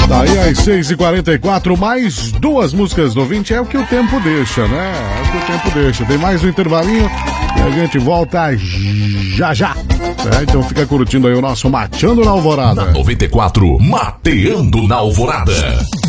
Daí às 6h44, mais duas músicas do ouvinte, é o que o tempo deixa, né? É o que o tempo deixa. Tem mais um intervalinho e a gente volta já já. Então fica curtindo aí o nosso Mateando na Alvorada. Na 94, Mateando na Alvorada.